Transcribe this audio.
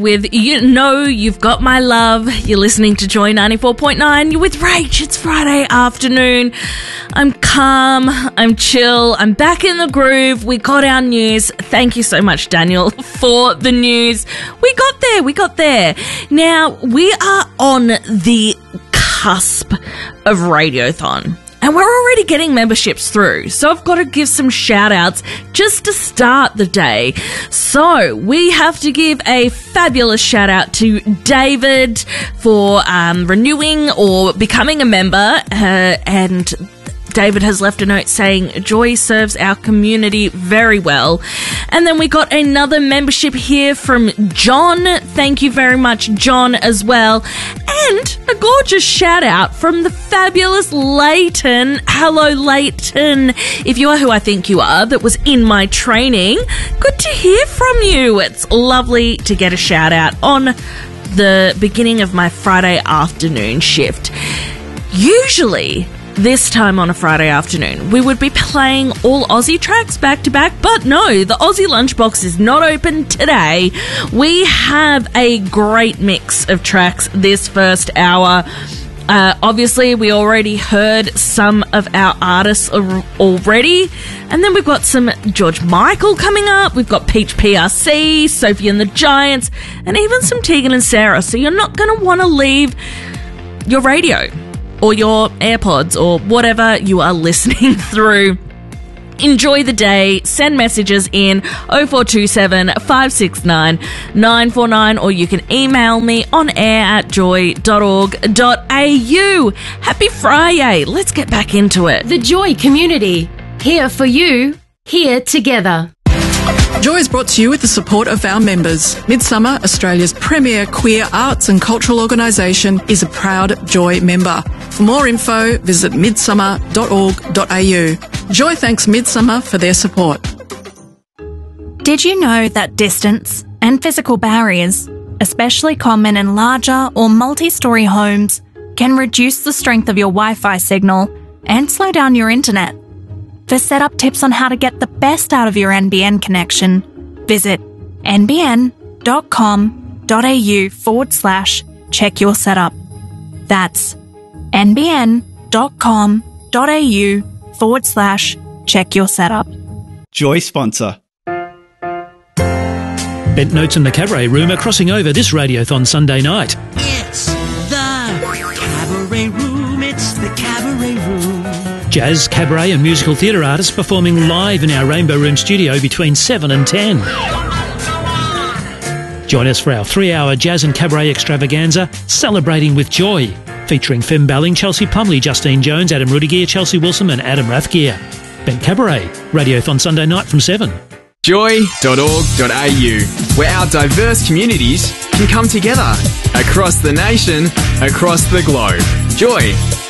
With You've Got My Love. You're listening to Joy 94.9. You're with Rach. It's Friday afternoon. I'm calm. I'm chill. I'm back in the groove. We got our news. Thank you so much, Daniel, for the news. We got there. Now, we are on the cusp of Radiothon. And we're already getting memberships through, so I've got to give some shout-outs just to start the day. So we have to give a fabulous shout-out to David for renewing or becoming a member, and David has left a note saying, Joy serves our community very well. And then we got another membership here from John. Thank you very much, John, as well. And a gorgeous shout out from the fabulous Leighton. Hello, Leighton. If you are who I think you are, that was in my training, good to hear from you. It's lovely to get a shout out on the beginning of my Friday afternoon shift. Usually, this time on a Friday afternoon, we would be playing all Aussie tracks back to back, but no, the Aussie Lunchbox is not open today. We have a great mix of tracks this first hour. Obviously, we already heard some of our artists already, and then we've got some George Michael coming up. We've got Peach PRC, Sophie and the Giants, and even some Tegan and Sarah. So you're not going to want to leave your radio or your AirPods or whatever you are listening through. Enjoy the day. Send messages in 0427 569 949, or you can email me on air@joy.org.au. Happy Friday. Let's get back into it. The Joy community. Here for you. Here together. Joy is brought to you with the support of our members. Midsummer, Australia's premier queer arts and cultural organisation, is a proud Joy member. For more info, visit midsummer.org.au. Joy thanks Midsummer for their support. Did you know that distance and physical barriers, especially common in larger or multi-storey homes, can reduce the strength of your Wi-Fi signal and slow down your internet? For setup tips on how to get the best out of your NBN connection, visit nbn.com.au/check your setup. That's nbn.com.au/check your setup. Joy sponsor. Bent Notes and the Cabaret Room are crossing over this Radiothon Sunday night. It's the Cabaret Room. It's the Cabaret Room. Jazz, cabaret and musical theatre artists performing live in our Rainbow Room studio between 7 and 10. Join us for our 3-hour jazz and cabaret extravaganza, Celebrating with Joy, featuring Fem Balling, Chelsea Plumley, Justine Jones, Adam Rudigear, Chelsea Wilson and Adam Rathgear. Bent Cabaret, Radiothon Sunday night from 7. Joy.org.au, where our diverse communities can come together across the nation, across the globe. Joy